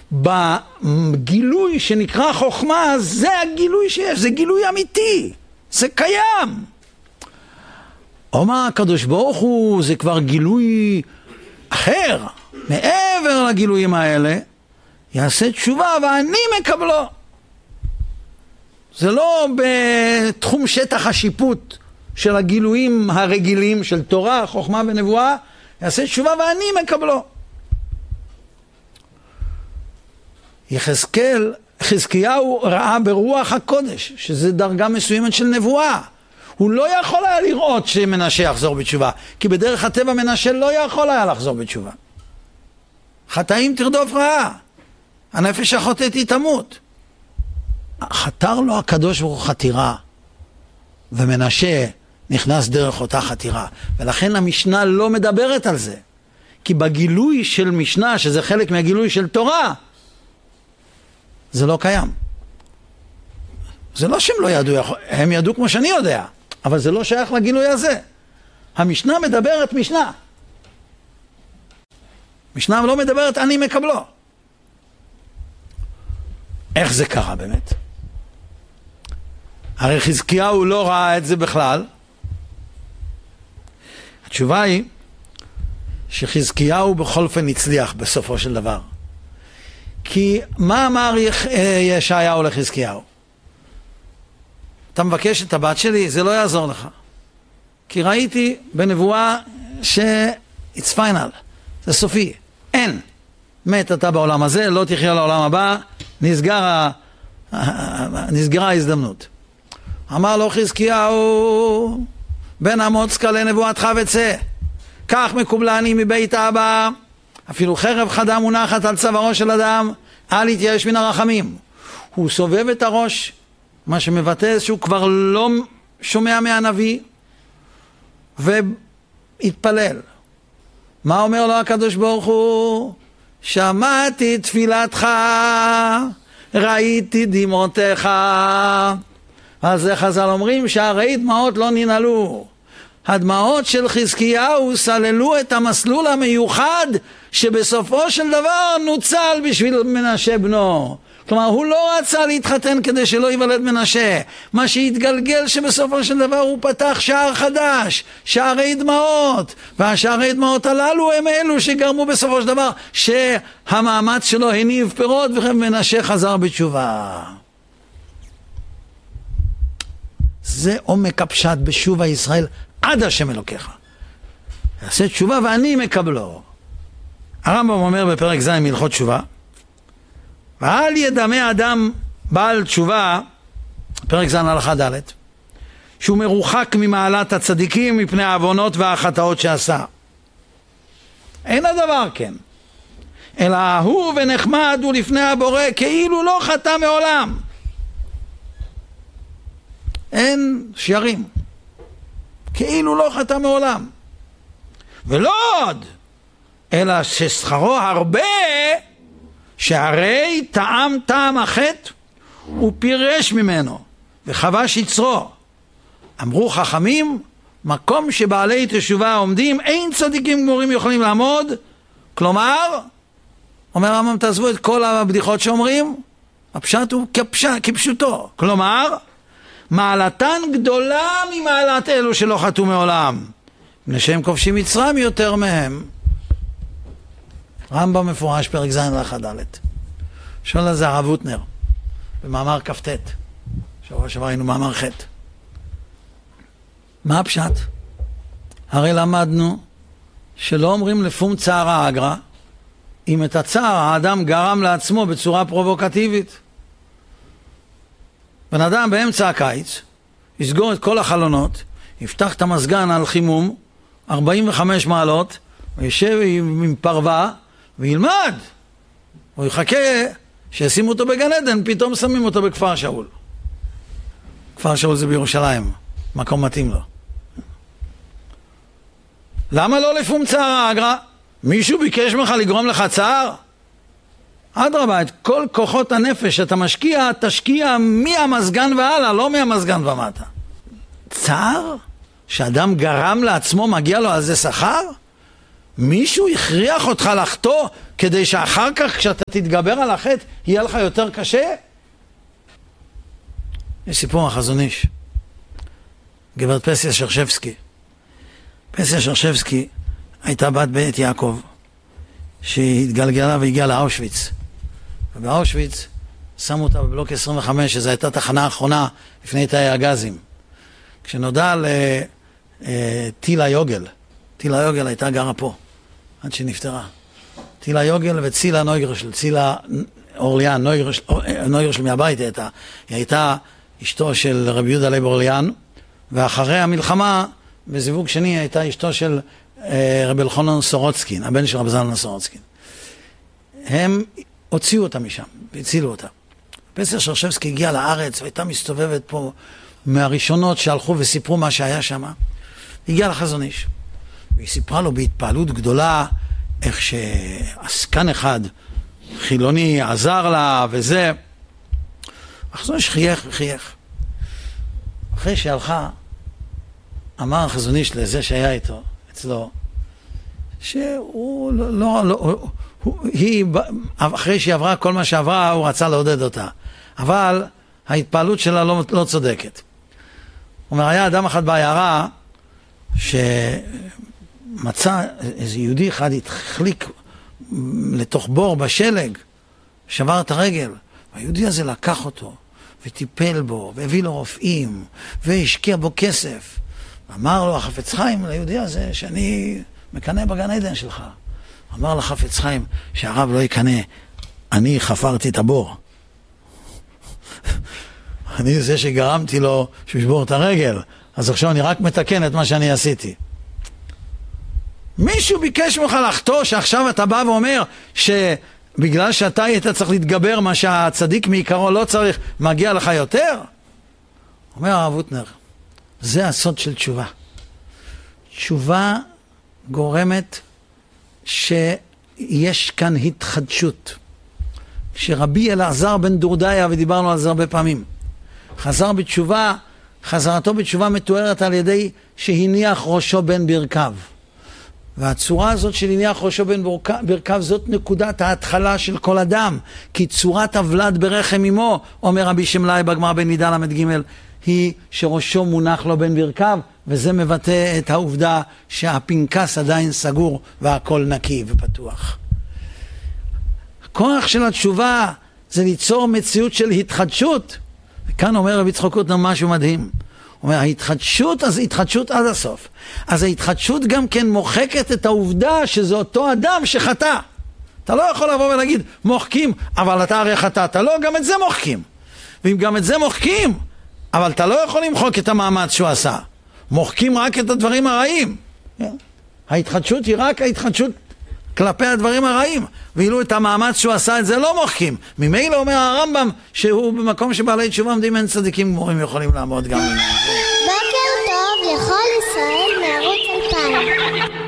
בגילוי שנקרא חוכמה, זה הגילוי שיש, זה גילוי אמיתי, זה קיים. אומר הקדוש ברוך הוא, זה כבר גילוי אחר, מעבר לגילויים האלה, יעשה תשובה ואני מקבלו. זה לא בתחום שטח השיפוט של הגילויים הרגילים של תורה, חוכמה ונבואה, יעשה תשובה ואני מקבלו. חזקיהו ראה ברוח הקודש, שזה דרגה מסוימת של נבואה. הוא לא יכול היה לראות שמנשה יחזור בתשובה, כי בדרך הטבע מנשה לא יכול היה לחזור בתשובה. חטאים תרדוף רעה, הנפש החוטאת היא תמות. חתר לו הקדוש ברוך הוא חתירה, ומנשה נכנס דרך אותה חתירה, ולכן המשנה לא מדברת על זה, כי בגילוי של משנה, שזה חלק מהגילוי של תורה, זה לא קיים. זה לא שהם לא ידעו, הם ידעו כמו שאני יודע, אבל זה לא שייך לגילוי הזה. המשנה מדברת משנה. משנה לא מדברת אני מקבלו. איך זה קרה באמת? הרי חזקיהו לא ראה את זה בכלל. התשובה היא שחזקיהו בכל אופן הצליח בסופו של דבר. כי מה אמר ישעיהו לחזקיהו? אתה מבקש את הבת שלי? זה לא יעזור לך. כי ראיתי בנבואה it's final, זה סופי. אין. מת אתה בעולם הזה, לא תחיה לעולם הבא, נסגרה ההזדמנות. אמר לו חזקיהו, בן אמוץ קלה נבואתך וצא, כך מקובלני מבית אבא, אפילו חרב חדה מונחת על צווארו של אדם, אל יתייאש מן הרחמים. הוא סובב את הראש, מה שמבטא שהוא כבר לא שומע מהנביא, והתפלל. מה אומר לו הקדוש ברוך הוא? שמעתי תפילתך, ראיתי דמעותיך. אז זה חז"ל אומרים שהרי דמעות לא ננעלו. הדמעות של חזקיהו סללו את המסלול המיוחד שבסופו של דבר נוצל בשביל מנשה בנו. כלומר, הוא לא רצה להתחתן כדי שלא ייוולד מנשה. מה שהתגלגל שבסופו של דבר הוא פתח שער חדש, שערי דמעות. והשערי דמעות הללו הם אלו שגרמו בסופו של דבר שהמאמץ שלו הניב פירות ומנשה חזר בתשובה. זה עומק הפשט בשובה ישראל עד השם אלוקיך. יעשה תשובה ואני מקבלו. הרמב"ם אומר בפרק ז' מהלכות תשובה, ואל ידמה אדם בעל תשובה, פרק ז' הלכה ד', שהוא מרוחק ממעלת הצדיקים מפני העוונות והחטאות שעשה. אין הדבר כן. אלא הוא ונחמד הוא לפני הבורא כאילו לא חטא מעולם. אין שיירים. כאילו לא חטא מעולם. ולא עוד, אלא ששכרו הרבה, שהרי טעם החטא הוא פירש ממנו וחבש יצרו. אמרו חכמים, מקום שבעלי תשובה עומדים אין צדיקים גמורים יכולים לעמוד. כלומר, אומר הרמב"ם, תעזבו את כל הבדיחות שאומרים, הפשט הוא כפשוטו. כלומר, מעלתן גדולה ממעלת אלו שלא חטאו מעולם, מפני שהם כובשים מצרים יותר מהם. רמב"ם מפורש פרק ז' הלכה ד'. שואל על זה הרב ווטנר במאמר כ"ט. שבוע שעבר היינו מאמר ח'. מה הפשט? הרי למדנו שלא אומרים לפום צער האגרא אם את הצער האדם גרם לעצמו בצורה פרובוקטיבית. בן אדם באמצע הקיץ יסגור את כל החלונות, יפתח את המזגן על חימום 45 מעלות, וישב עם פרווה וילמד. הוא יחכה שישימו אותו בגן עדן, פתאום שמים אותו בכפר שאול. כפר שאול זה בירושלים, מקום מתאים לו. למה לא לפום צער האגרא? מישהו ביקש ממך לגרום לך צער? אדרבה, את כל כוחות הנפש שאתה משקיע, תשקיע מהמזגן והלאה, לא מהמזגן ומטה. צער? שאדם גרם לעצמו, מגיע לו על זה שכר? מישהו הכריח אותך לחטוא כדי שאחר כך כשאתה תתגבר על החטא יהיה לך יותר קשה? יש סיפור החזון איש. גברת פסיה שרשבסקי. פסיה שרשבסקי הייתה בת בית יעקב שהתגלגלה והגיעה לאושוויץ. ובאושוויץ שמו אותה בבלוק 25, שזו הייתה תחנה האחרונה לפני תאי הגזים. כשנודע לטילה יוגל, טילה יוגל הייתה גרה פה, עד שנפטרה. טילה יוגל וצילה נויגרשל, צילה אורליאן, נויגרשל מהבית הייתה. היא הייתה אשתו של רבי יהודה לייב אורליאן, ואחרי המלחמה, בזיווג שני, הייתה אשתו של רבי אלחנן סורוצקין, הבן של רבי זלמן סורוצקין. הם הוציאו אותה משם, והצילו אותה. פסיה שרשבסקי הגיעה לארץ, והייתה מסתובבת פה מהראשונות שהלכו וסיפרו מה שהיה שם. הגיעה לחזון איש. והיא סיפרה לו בהתפעלות גדולה, איך שעסקן אחד, חילוני, עזר לה וזה. החזון איש חייך וחייך. אחרי שהלכה, אמר החזון איש לזה שהיה איתו, אצלו, שהוא אחרי שהיא עברה כל מה שעברה, הוא רצה לעודד אותה. אבל ההתפעלות שלה לא צודקת. הוא אומר, היה אדם אחד בעיירה, שמצא איזה יהודי אחד, התחליק לתוך בור בשלג, שבר את הרגל. והיהודי הזה לקח אותו, וטיפל בו, והביא לו רופאים, והשקיע בו כסף. אמר לו החפץ חיים ליהודי הזה, שאני מקנה בגן עדן שלך. אמר לחפץ חיים שהרב לא יקנה, אני חפרתי את הבור. אני זה שגרמתי לו שישבור את הרגל, אז עכשיו אני רק מתקן את מה שאני עשיתי. מישהו ביקש ממך לחטוא שעכשיו אתה בא ואומר שבגלל שאתה היית צריך להתגבר מה שהצדיק מעיקרו לא צריך, מגיע לך יותר? אומר הרב הוטנר, זה הסוד של תשובה. תשובה גורמת שיש כאן התחדשות. כשרבי אלעזר בן דורדיה, ודיברנו על זה הרבה פעמים, חזר בתשובה, חזרתו בתשובה מתוארת על ידי שהניח ראשו בין ברכיו. והצורה הזאת של הניח ראשו בין ברכיו, זאת נקודת ההתחלה של כל אדם. כי צורת הוולד ברחם אמו, אומר רבי שמלאי בגמרא בנידה למד ג', היא שראשו מונח לו בין ברכיו, וזה מבטא את העובדה שהפנקס עדיין סגור והכל נקי ופתוח. הכוח של התשובה זה ליצור מציאות של התחדשות. וכאן אומר רבי יצחק הוטנר משהו מדהים. הוא אומר, ההתחדשות, אז התחדשות עד הסוף. אז ההתחדשות גם כן מוחקת את העובדה שזה אותו אדם שחטא. אתה לא יכול לבוא ולהגיד, מוחקים, אבל אתה הרי חטאת. לא, גם את זה מוחקים. ואם גם את זה מוחקים, אבל אתה לא יכול למחוק את המאמץ שהוא עשה. מוחקים רק את הדברים הרעים. ההתחדשות היא רק ההתחדשות כלפי הדברים הרעים. ואילו את המאמץ שהוא עשה את זה לא מוחקים. ממילא אומר הרמב"ם שהוא במקום שבעלי תשובה עומדים אין צדיקים גמורים יכולים לעמוד גם. בוקר טוב לכל ישראל מערוץ 2000.